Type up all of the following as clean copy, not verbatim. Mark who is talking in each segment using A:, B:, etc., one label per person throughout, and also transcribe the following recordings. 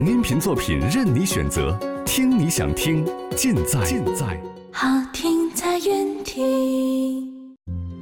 A: 音频作品任你选择，听你想听，尽在
B: 好听在云听。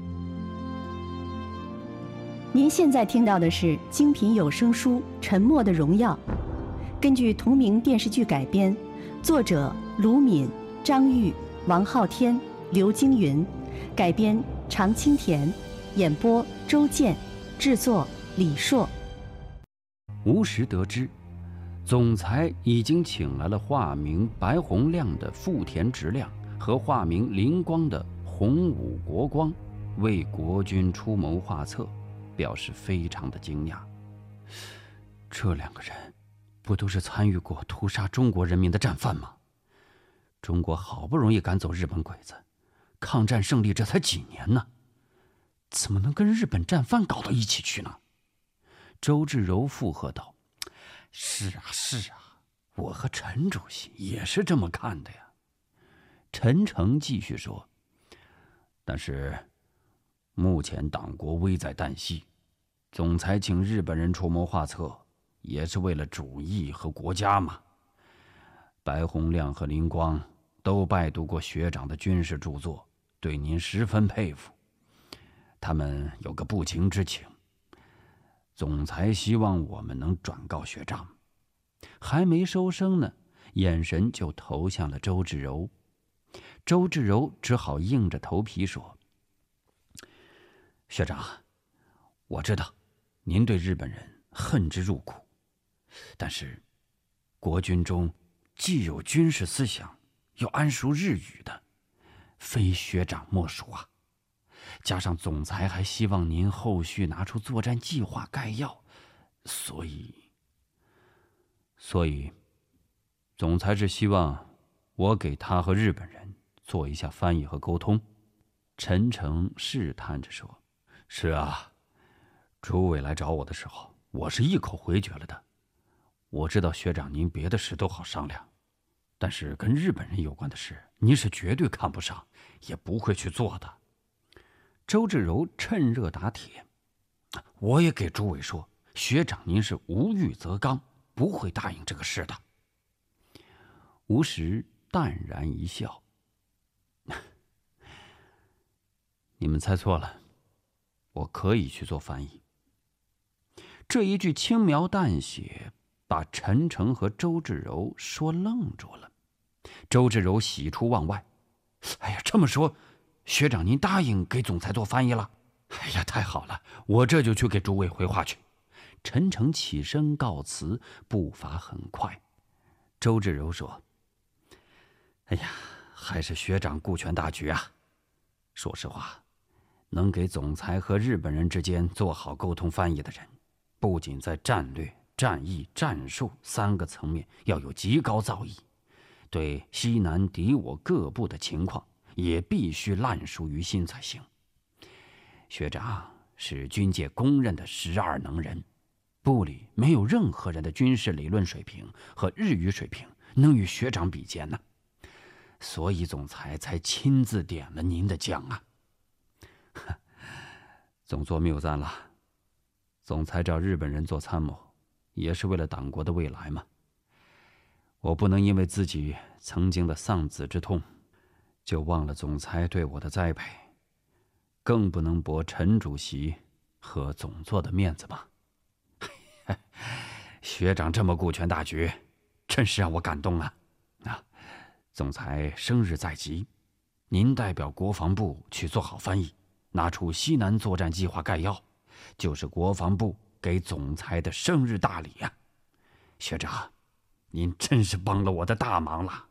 C: 您现在听到的是精品有声书《沉默的荣耀》，根据同名电视剧改编，作者卢敏、张玉、王昊天、刘京云，改编常青田，演播周健，制作李硕。
D: 吴时得知，总裁已经请来了化名白洪亮的富田直亮和化名灵光的洪武国光，为国军出谋划策，表示非常的惊讶。这两个人不都是参与过屠杀中国人民的战犯吗？中国好不容易赶走日本鬼子，抗战胜利这才几年呢，怎么能跟日本战犯搞到一起去呢？周至柔附和道：是啊，我和陈主席也是这么看的呀。陈诚继续说，但是目前党国危在旦夕，总裁请日本人出谋划策，也是为了主义和国家嘛。白洪亮和林光都拜读过学长的军事著作，对您十分佩服。他们有个不情之请，总裁希望我们能转告学长。还没收声呢，眼神就投向了周至柔。周至柔只好硬着头皮说：学长，我知道您对日本人恨之入骨，但是国军中既有军事思想又谙熟日语的，非学长莫属啊。加上总裁还希望您后续拿出作战计划概要，所以总裁是希望我给他和日本人做一下翻译和沟通。陈诚试探着说：是啊，诸位来找我的时候，我是一口回绝了的。我知道学长您别的事都好商量，但是跟日本人有关的事，您是绝对看不上，也不会去做的。周至柔趁热打铁：我也给诸位说，学长您是无欲则刚，不会答应这个事的。吴时淡然一笑：你们猜错了，我可以去做翻译。这一句轻描淡写把陈诚和周至柔说愣住了。周至柔喜出望外：哎呀，这么说学长您答应给总裁做翻译了？哎呀，太好了，我这就去给诸位回话去。陈诚起身告辞，步伐很快。周至柔说：哎呀，还是学长顾全大局啊。说实话，能给总裁和日本人之间做好沟通翻译的人，不仅在战略、战役、战术三个层面要有极高造诣，对西南敌我各部的情况也必须烂熟于心才行。学长是军界公认的12能人，部里没有任何人的军事理论水平和日语水平能与学长比肩呢，所以总裁才亲自点了您的将啊。总座谬赞了，总裁找日本人做参谋，也是为了党国的未来嘛。我不能因为自己曾经的丧子之痛，就忘了总裁对我的栽培，更不能驳陈主席和总座的面子嘛。学长这么顾全大局，真是让我感动啊！总裁生日在即，您代表国防部去做好翻译，拿出西南作战计划概要，就是国防部给总裁的生日大礼啊！学长，您真是帮了我的大忙了。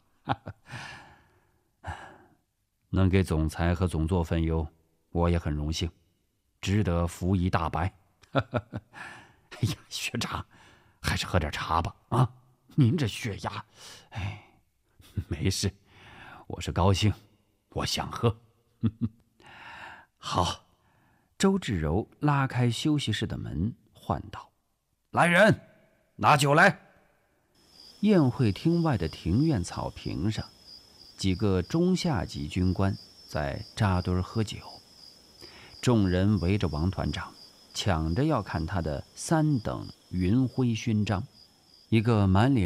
D: 能给总裁和总座分忧，我也很荣幸，值得服一大白。哎呀，学长，还是喝点茶吧啊！您这血压，没事，我是高兴，我想喝。好，周至柔拉开休息室的门，唤道：来人，拿酒来。宴会厅外的庭院草坪上，几个中下级军官在扎堆喝酒，众人围着王团长，抢着要看他的3等云辉勋章。一个满脸